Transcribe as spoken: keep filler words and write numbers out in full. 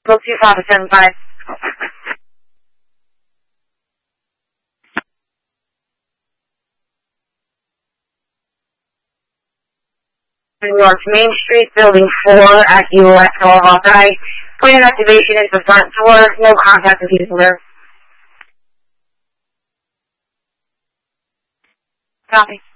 Go two five seven five. New York Main Street, Building four at U S L Hawkeye. Point of activation is the front door. No contact with people there. Copy.